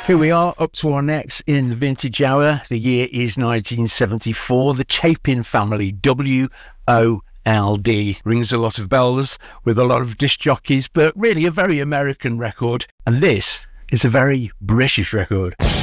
Here we are, up to our necks in the Vintage Hour. The year is 1974. The Chapin family, WOLD, rings a lot of bells with a lot of disc jockeys, but really a very American record. And this is a very British record.